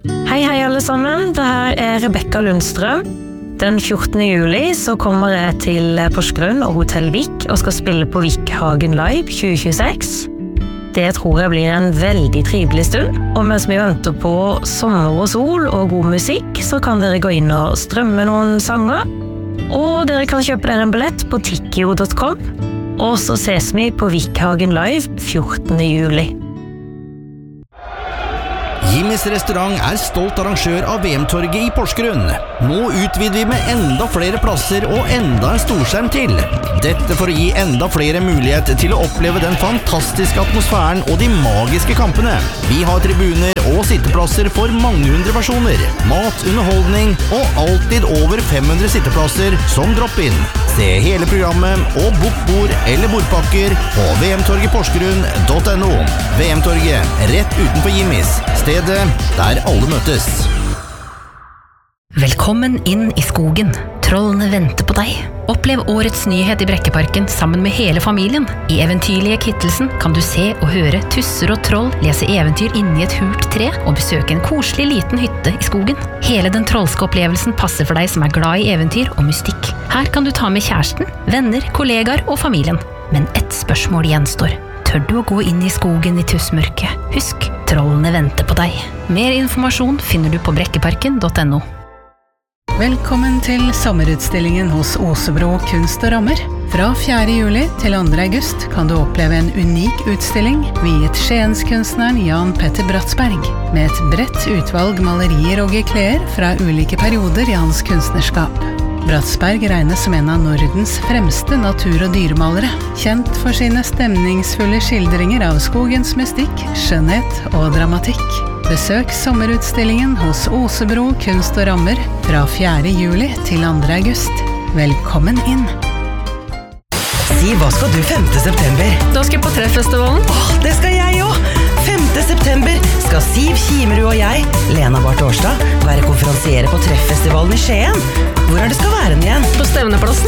Hei alle sammen, det her Rebecca Lundstrøm. Den 14. juli så kommer jeg til Porsgrunn og Hotell Vik og skal spille på Vikhagen Live 2026. Det tror jeg blir en veldig trivelig stund, og mens vi venter på sommer og sol og god musikk, så kan dere gå inn og strømme noen sanger, og dere kan kjøpe dere en billett på tikkio.com, og så ses vi på Vikhagen Live 14. juli. Jimmys restaurant stolt arrangør av VM-torget i Porsgrunn. Nå utvider vi med enda flere plasser og enda en storskjerm til. Dette for å gi enda flere mulighet til å oppleve den fantastiske atmosfæren og de magiske kampene. Vi har tribuner og sitteplasser for mange hundre personer. Mat, underholdning og alltid over 500 sitteplasser som drop-in. Se hele programmet og bok bord eller bordpakker på vmtorgetporsgrunn.no. VM-torget, rett utenfor Jimmys. Stedet der alle møtes. Velkommen inn i skogen. Trollene venter på deg. Opplev årets nyhet i Brekkeparken sammen med hele familien. I eventyrlige Kittelsen kan du se og høre tusser og troll lese eventyr inni et hult tre og besøke en koselig liten hytte i skogen. Hele den trollske opplevelsen passer for deg som glad i eventyr og mystikk. Her kan du ta med kjæresten, venner, kollegaer og familien. Men ett spørsmål gjenstår. Tør du å gå inn i skogen i tussmørket? Husk, trollene venter på deg. Mer informasjon finner du på brekkeparken.no. Velkommen til sommerutstillingen hos Osebro Kunst og Rammer. Fra 4. juli til 2. august kan du oppleve en unik utstilling viet skienskunstneren Jan Petter Bratsberg, med et bredt utvalg malerier og gekleer fra ulike perioder i hans kunstnerskap. Bratsberg regnes som en av Nordens fremste natur- og dyremalere, kjent for sine stemningsfulle skildringer av skogens mystikk, skjønnhet og dramatikk. Besøk sommerutstillingen hos Osebro Kunst og Rammer fra 4. juli til 2. august. Velkommen inn! Siv, hva skal du 5. september? Da skal jeg på Treffestivalen. Det skal jeg også! 5. september skal Siv Kimerud og jeg, Lena Barth Årstad, være konferansiere på Treffestivalen i Skien. Hvor det skal være den igjen? På Stevneplassen.